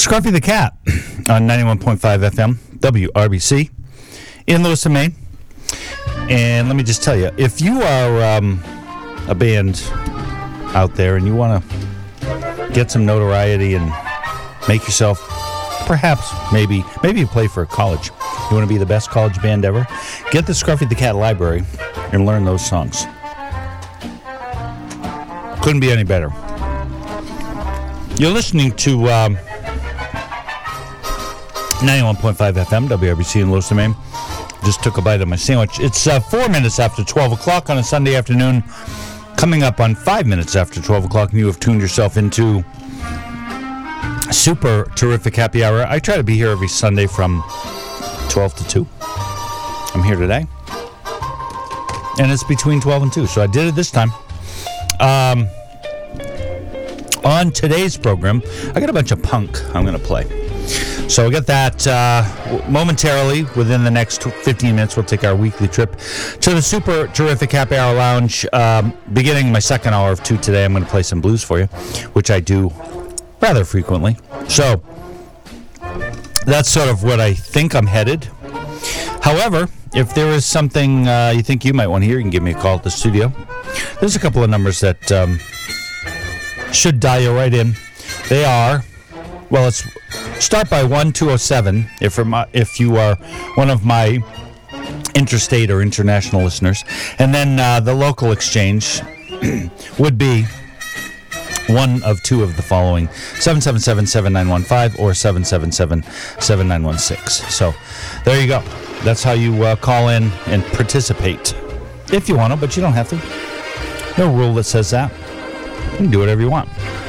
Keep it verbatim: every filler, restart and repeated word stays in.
Scruffy the Cat on ninety-one point five F M, W R B C, in Lewiston, Maine. And let me just tell you, if you are um, a band out there and you want to get some notoriety and make yourself, perhaps, maybe, maybe you play for a college. You want to be the best college band ever? Get the Scruffy the Cat library and learn those songs. Couldn't be any better. You're listening to um, ninety-one point five F M, W R B C in Lewiston, Maine. Just took a bite of my sandwich. It's uh, four minutes after twelve o'clock on a Sunday afternoon. Coming up on five minutes after twelve o'clock, and you have tuned yourself into super terrific happy hour. I try to be here every Sunday from twelve to two. I'm here today. And it's between twelve and two, so I did it this time. Um, on today's program, I got a bunch of punk I'm going to play. So we'll get that uh, momentarily. Within the next fifteen minutes, we'll take our weekly trip to the super terrific happy hour lounge. Um, beginning my second hour of two today, I'm going to play some blues for you, which I do rather frequently. So that's sort of what I think I'm headed. However, if there is something uh, you think you might want to hear, you can give me a call at the studio. There's a couple of numbers that um, should dial you right in. They are, well, let's start by one two oh seven if, if you are one of my interstate or international listeners. And then uh, the local exchange would be one of two of the following: seven seven seven, seven nine one five or seven seven seven, seven nine one six. So there you go. That's how you uh, call in and participate. If you want to, but you don't have to. No rule that says that. You can do whatever you want.